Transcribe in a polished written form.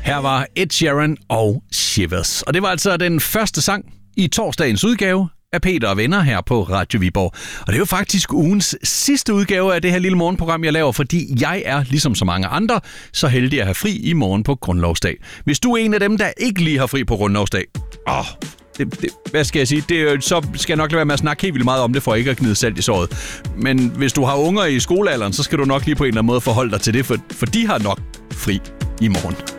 Her var Ed Sheeran og Shivers. Og det var altså den første sang i torsdagens udgave af Peter og Venner her på Radio Viborg. Og det er jo faktisk ugens sidste udgave af det her lille morgenprogram, jeg laver, fordi jeg er, ligesom så mange andre, så heldig at have fri i morgen på Grundlovsdag. Hvis du er en af dem, der ikke lige har fri på Grundlovsdag, hvad skal jeg sige? Så skal jeg nok lade være med at snakke helt vildt meget om det, for ikke at gnide salt i såret. Men hvis du har unger i skolealderen, så skal du nok lige på en eller anden måde forholde dig til det, for de har nok fri i morgen.